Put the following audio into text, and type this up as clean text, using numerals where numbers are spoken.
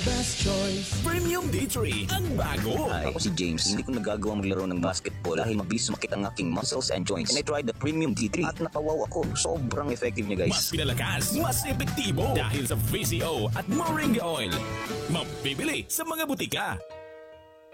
Best choice. Premium D3 ang bago. Hi, ako si James. Hindi ko nagagawa maglaro ng basketball dahil mabilis sumakit ang aking muscles and joints. And I tried the Premium D3 at napawaw ako. Sobrang effective niya, guys. Mas pinalakas, mas epektibo dahil sa VCO at Moringa Oil. Mabibili sa mga butika.